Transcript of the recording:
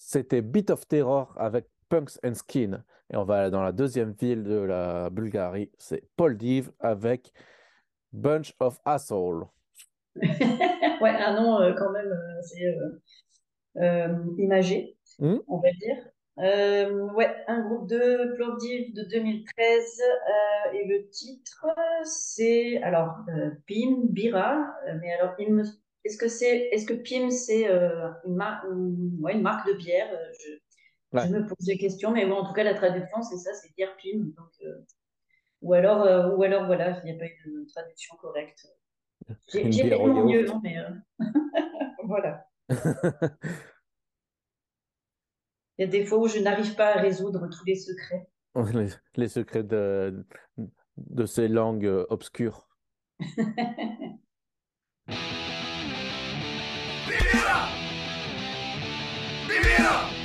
c'était Beat of Terror avec Punks and Skin. Et on va dans la deuxième ville de la Bulgarie, c'est Plovdiv avec Bunch of Asshole. Ouais, un nom quand même assez imagé, Hmm. on va dire. Ouais, un groupe de Plovdiv de 2013 et le titre c'est alors Pim Bira, mais alors est-ce que Pim c'est ouais, une marque de bière je Ouais, me pose des questions, mais bon, en tout cas la traduction c'est ça, c'est bière Pim, donc ou alors voilà, il n'y a pas eu de traduction correcte. une J'ai bière fait de au mon mieux, yaourt. hein, mais voilà. Il y a des fois où je n'arrive pas à résoudre tous les secrets. Les secrets de ces langues obscures. Vivi là! Vivi là!